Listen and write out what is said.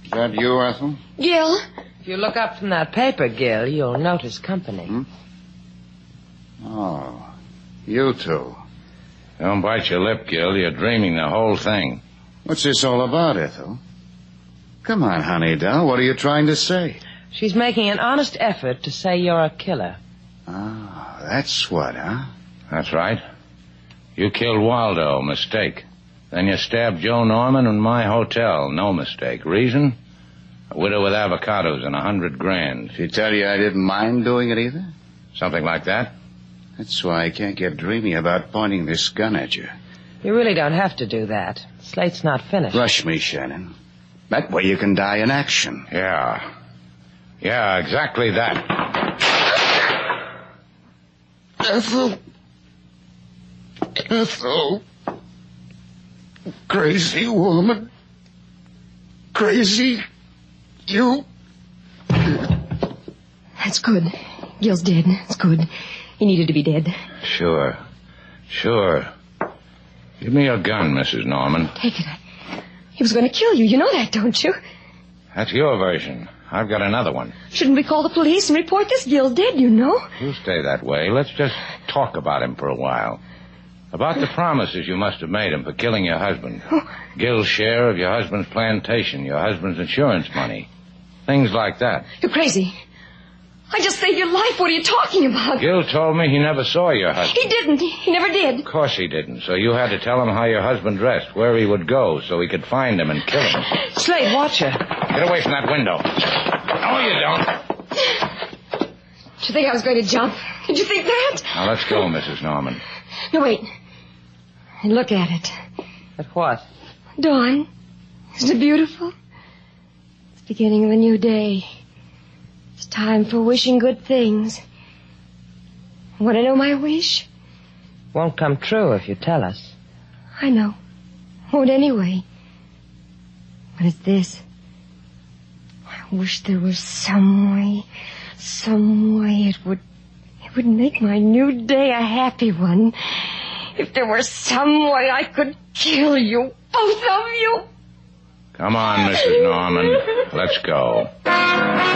Is that you, Ethel? Gil. If you look up from that paper, Gil, you'll notice company. Hmm? Oh, you two. Don't bite your lip, Gil. You're dreaming the whole thing. What's this all about, Ethel? Come on, honey doll. What are you trying to say? She's making an honest effort to say you're a killer. Ah, that's what, huh? That's right. You killed Waldo, mistake. Then you stabbed Joe Norman in my hotel, no mistake. Reason? A widow with avocados and $100,000. She tell you I didn't mind doing it either? Something like that? That's why I can't get dreamy about pointing this gun at you. You really don't have to do that. Slate's not finished. Rush me, Shannon. That way you can die in action. Yeah. Yeah, exactly that. Ethel. Ethel. Crazy woman. Crazy. You. That's good. Gil's dead. It's good. He needed to be dead. Sure. Give me your gun, Mrs. Norman. Take it. He was going to kill you. You know that, don't you? That's your version. I've got another one. Shouldn't we call the police and report this? Gil's dead, you know. You stay that way. Let's just talk about him for a while. About the promises you must have made him for killing your husband. Gil's share of your husband's plantation, your husband's insurance money. Things like that. You're crazy. I just saved your life. What are you talking about? Gil told me he never saw your husband. He didn't. He never did. Of course he didn't. So you had to tell him how your husband dressed, where he would go, so he could find him and kill him. Slate, watch her. Get away from that window. No, you don't. Did you think I was going to jump? Did you think that? Now, let's go, Mrs. Norman. No, wait. And look at it. At what? Dawn. Isn't it beautiful? It's the beginning of a new day. It's time for wishing good things. Want to know my wish? Won't come true if you tell us. I know. Won't anyway. But it's this. I wish there was some way it would make my new day a happy one. If there were some way I could kill you, both of you. Come on, Mrs. Norman. Let's go.